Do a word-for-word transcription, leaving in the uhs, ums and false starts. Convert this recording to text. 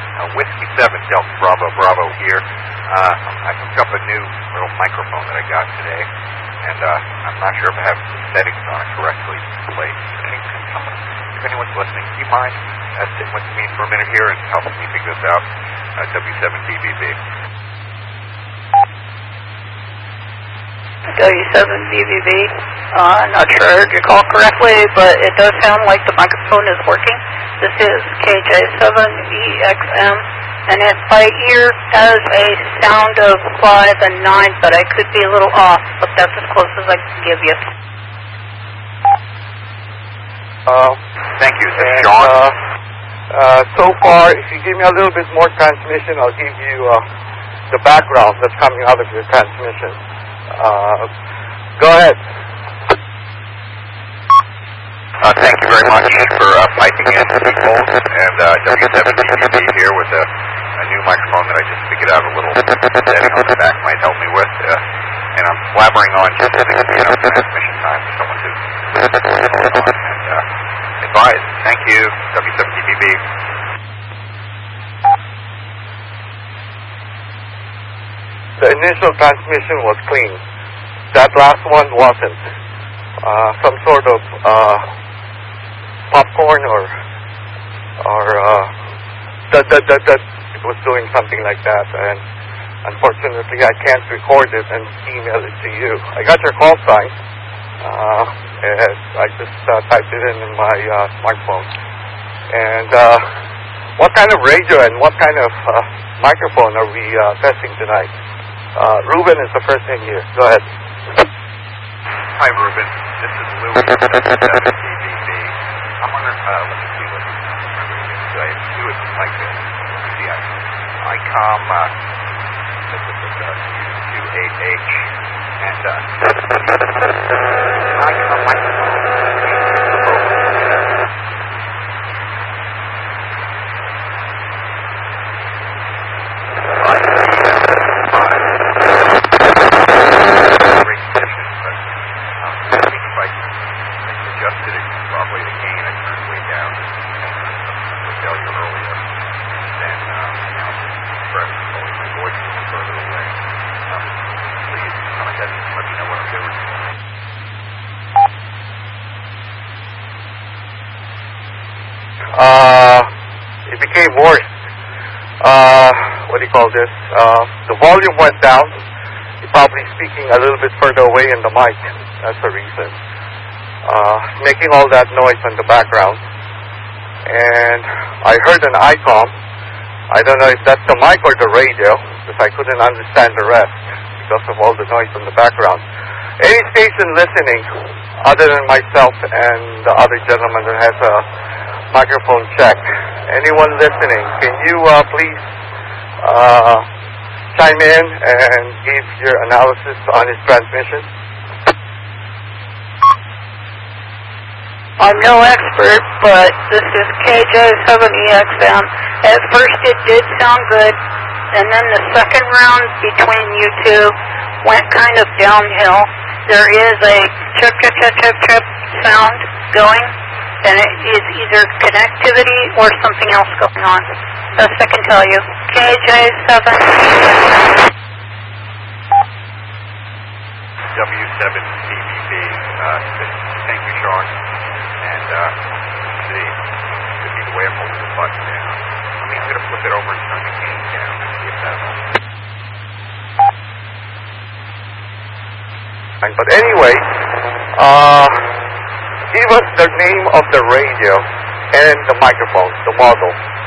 Uh, Whiskey seven, Delta Bravo Bravo here. Uh, I hooked up a new little microphone that I got today, and uh, I'm not sure if I have the settings on it correctly placed. Any, someone, if anyone's listening, do you mind uh, sitting with me for a minute here and helping me figure this out? Uh, W seven D B B. W seven D B B. Uh, not sure I heard your call correctly, but it does sound like the microphone is working. This is K J seven E X M, and it by ear has a sound of five and nine, but I could be a little off, but that's as close as I can give you. Uh, Thank you, this is and, Sean. uh, uh, so far, if you give me a little bit more transmission, I'll give you uh, the background that's coming out of your transmission. Uh, go ahead. Uh, thank you very much for uh, piping in, people. And uh, W seven D B B here with a, a new microphone that I just figured out a little setting on the back might help me with. Uh, and I'm blabbering on just to you know, transmission time for someone to listen to what's going on. And uh, advise. Thank you, W seven D B B. The initial transmission was clean. That last one wasn't. Uh, some sort of uh, popcorn or or uh, that that that that it was doing something like that, and unfortunately I can't record it and email it to you. I got your call sign. Uh, and I just uh, typed it in in my uh, smartphone. And uh, what kind of radio and what kind of uh, microphone are we uh, testing tonight? Uh, Ruben is the first name here. Go ahead. Hi, Ruben. This is Lou with W seven D B B. I'm wondering, uh, let me see what I do it like this. Let me see. I, ICOM uh, two eight H and uh, ICOM microphone. Adjusted it probably the gain I turned way down for failure earlier. Then uh, now press slowly my voice a little further away. Um, please contact me, let me know what I'm doing. Uh, it became worse. Uh, what do you call this? Uh, the volume went down. You're probably speaking a little bit further away in the mic. That's the reason. Uh, making all that noise in the background. And I heard an ICOM. I don't know if that's the mic or the radio, because I couldn't understand the rest because of all the noise in the background. Any station listening, other than myself and the other gentleman that has a microphone check, anyone listening, can you uh, please uh, chime in and give your analysis on his transmission? I'm no expert, but this is K J seven E X M. At first it did sound good, and then the second round between you two went kind of downhill. There is a chip, chip, chip, chip, chip sound going, and it is either connectivity or something else going on. Best I can tell you. K J seven W seven D B B. Uh, thank you, Sean. And uh, let's see, could be the way I'm holding the button down. I mean, I'm going to flip it over and turn the gain down and see if that helps. But anyway, uh, give us the name of the radio and the microphone, the model.